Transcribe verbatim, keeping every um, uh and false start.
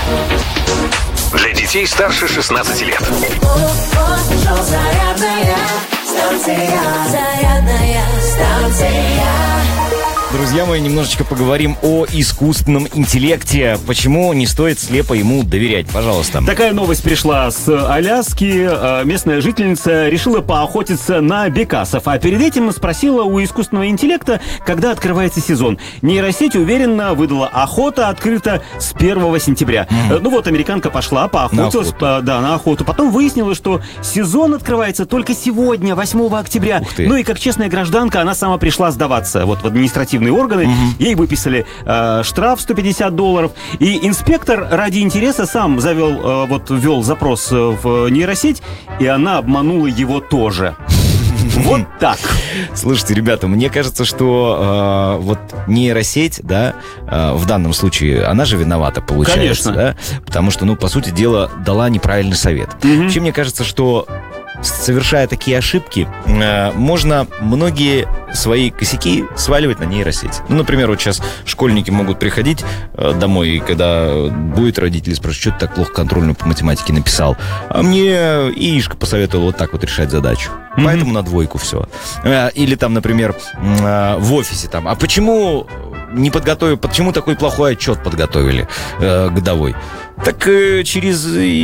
Для детей старше шестнадцати лет. Зарядная станция. Зарядная станция. Друзья мои, немножечко поговорим о искусственном интеллекте. Почему не стоит слепо ему доверять? Пожалуйста. Такая новость пришла с Аляски. Местная жительница решила поохотиться на бекасов, а перед этим спросила у искусственного интеллекта, когда открывается сезон. Нейросеть уверенно выдала: охота открыта с первого сентября. Mm-hmm. Ну вот, американка пошла, поохотилась на по, да, на охоту. Потом выяснилось, что сезон открывается только сегодня, восьмого октября. Ну и как честная гражданка, она сама пришла сдаваться вот в административный органы, угу. Ей выписали э, штраф сто пятьдесят долларов, и инспектор ради интереса сам завел, э, вот ввел запрос в нейросеть, и она обманула его тоже. Вот так. Слушайте, ребята, мне кажется, что э, вот нейросеть, да, э, в данном случае, она же виновата, получается. Конечно. Да? Потому что, ну, по сути дела, дала неправильный совет. Угу. Вообще, мне кажется, что совершая такие ошибки, э, можно многие свои косяки сваливать на нейросеть. Ну, например, вот сейчас школьники могут приходить э, домой, и когда будет родители спрашивать, что ты так плохо контрольную по математике написал, а мне ИИшка посоветовала вот так вот решать задачу. Mm-hmm. Поэтому на двойку все. Э, или там, например, э, в офисе там, а почему не подготовили, почему такой плохой отчет подготовили э, годовой? Так э, через